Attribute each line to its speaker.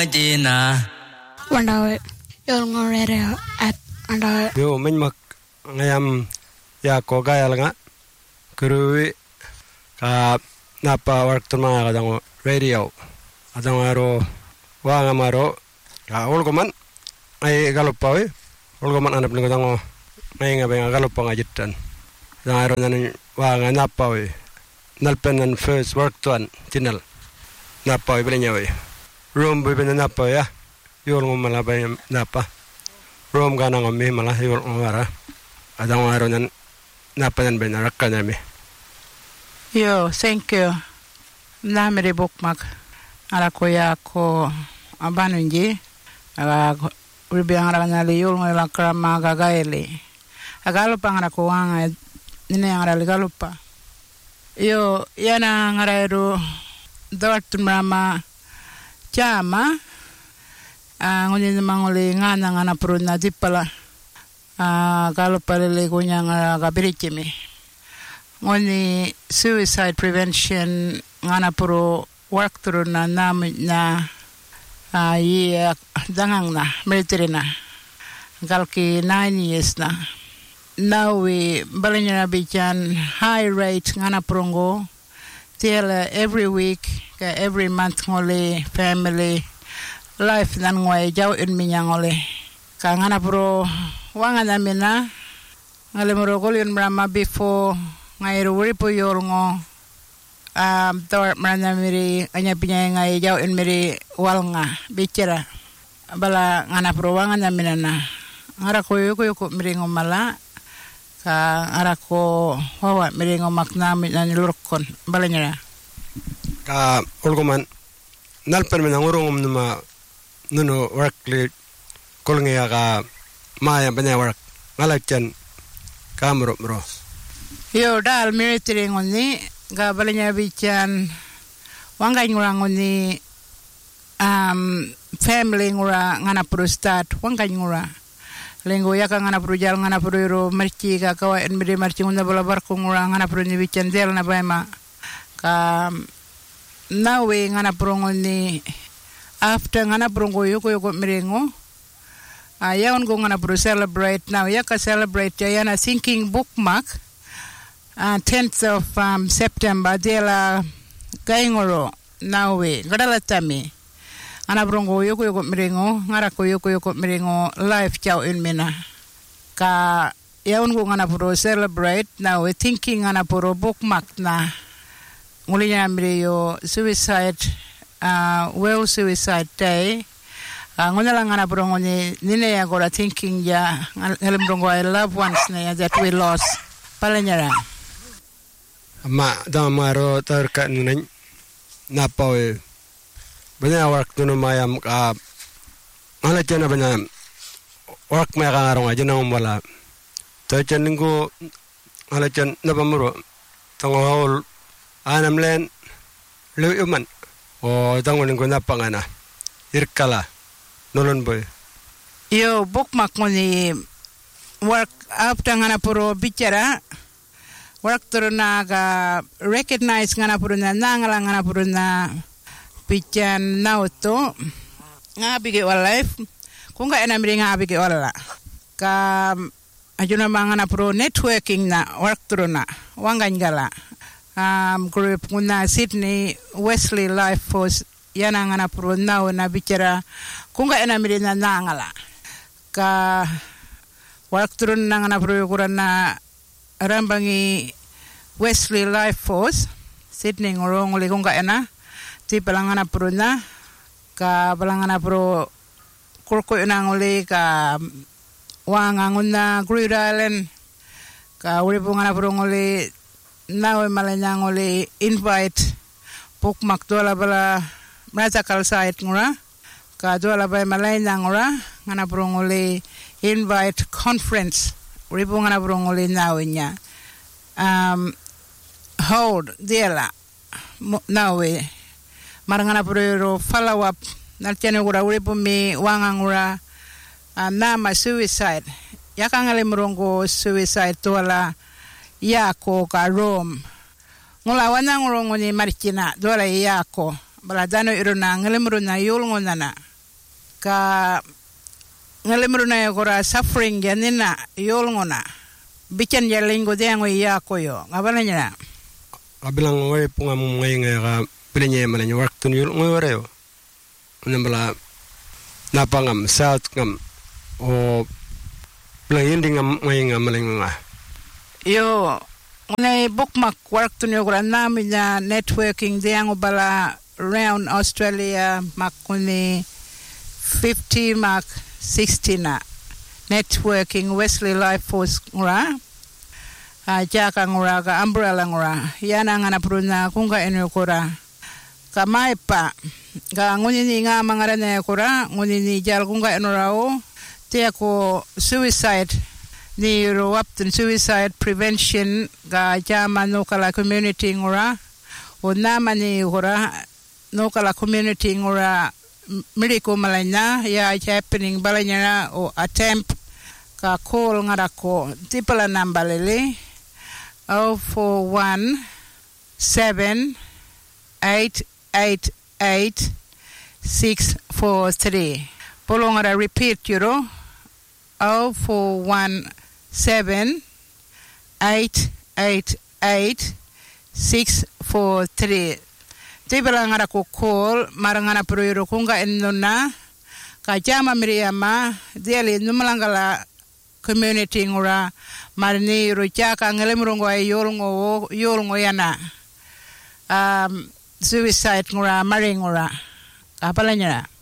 Speaker 1: Jina
Speaker 2: Wandawe Yolngorere at Andawe
Speaker 3: Yo minmak ngayam ya ko gayal nga Kurui ka napa waktu mga kadang radio adang aro wanga maro ka ulgoman ay galupawi ulgoman anap ng kadang may nga bang galupa nga jitan adang aro nan wanga napawi nalpen nan first work tuan tinal napawi belinyawi room bi ben napawi ya yul ngumala bay napa room kana ngami malah yul ngara adang aro nan napanan ben rakkanami.
Speaker 4: Yo, thank you. Namere bokmak ala ko ya ko abanunji ala ribi angara nali yul ngala krama gagaele agalo pangara ko wanga nine angara galupa yo yana ngara ro dort mama chama ngoni mangole ngana pruna dipala galupa le gonya ngara gabirichimi ngoni suicide prevention ngana puro work through na dangang na military na galki 9 years na now we balanya bichan high rate ngana prongo till every week every month ngole family life nan ngoy jaw en minyangole ka ngana puro wanga namina ngale moro golyon brama before ngairo ripo yorngo tawar marana miri anya pinya ngai jaw en miri walnga bicara bala ngana prowangan naminana ngara ko miri ngomala ka ngara ko wawa miri ngomakna minan lurkon balanya
Speaker 3: ka ulgoman nalpen men ngurungum numa nuno workli kolngia ka maya banya work ngalachen kamro bro
Speaker 4: yo dal military ngoni ga balanya bichan wanga ngurangoni family ngura ngana prostat wanga ngura lengo yaka ngana projal ngana pro marci ga kawa en mede marci ngona bala barko ngura ngana pro ni bichan del na bayma ka nawe ngana pro ngoni after ngana pro yoko merengo ayaon go ngana pro celebrate now yaka celebrate yana thinking bookmark 10th of September dela gaingoro nawe gadalatami ana brongo yoko merengo ngara ko yoko merengo live chao in mina ka yaun go ngana pro celebrate nawe thinking ana pro bookmark na ngulinya mreyo suicide well suicide day ngona ngana brongo ni nine ya gora thinking ya ngalem brongo I love ones na that we lost palanyara
Speaker 3: ma damaro tarka nunan napawi banya work tuno mayam ka ala chana banya work may kangarong aja nang wala to chaningo ala chan napamuro tango haul anam len leuman o tango ningo napangana irkala nolon boy
Speaker 4: yo bookmark ngoni work after ngana puro bicara work turuna ga recognize ngana puruna nangala ngana puruna pichan nauto ngabige life kunga ena miri ngabige wala ka ajuna mangana pro networking na work turuna wangangala group nguna Sydney Wesley Life Force yana ngana pro now na bicara kunga ena miri na nangala ka work turuna ngana pro kurana rambangi Wesley Life Force Sydney ngorong oli kung kaena ti palangana pruna ka palangana pro kurko ina ngoli ka wangangun na Great Island ka uri pungana pro ngoli nawe malanya ngoli invite bookmark dola bala magical site ngura ka dola bay malanya ngura ngana pro ngoli invite conference uri pungana pro ngoli nawe nya hold dela nawe marangana pro follow up naltiane gura uri pumi wangangura nama suicide yakangale murongo suicide tola yako ka Rome ngula wana ngurongo ni marikina dola yako baladano iruna ngale muruna yul ngonana ka ngalimruna yokora suffering yanina yolngona bican yalingo diango yakoyo ngabalanya
Speaker 3: abilang way punga ngay nga pilinye malanya work tun yul ngoyoreo nambala napangam south ngam o bilang yindi ngam ngay nga malinga
Speaker 4: yo ngunay bookmark work tun yokora naminya networking diango bala around Australia makuni 50 mark 60 na networking Wesley Life Force ngura jaka ngura ka umbrella ngura yana ngana pruna kunga enokora kamai pa ga nguni ni nga mangara ne kora nguni ni jal kunga enorao te ko suicide ni ro up to suicide prevention ga jama no kala community ngura o nama ni ngura no kala community ngura miliko malanya ya happening balanya o attempt ka call ngara ko tipala number lele 041 7 8 8 8 643 polo ngara repeat yuro 041 7 8 8 8 643 tipala ngara ko call marangana proyero kunga ennona ka jama miriama diali numalangala community ngura marni rochaka ngelemrongo ay yolngo yana suicide ngura maringura apalanya